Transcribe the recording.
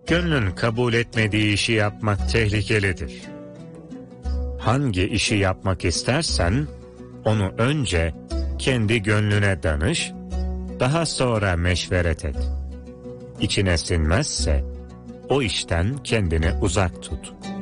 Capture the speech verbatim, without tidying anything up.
Gönlün kabul etmediği işi yapmak tehlikelidir. Hangi işi yapmak istersen, onu önce kendi gönlüne danış, daha sonra meşveret et. İçine sinmezse, o işten kendini uzak tut.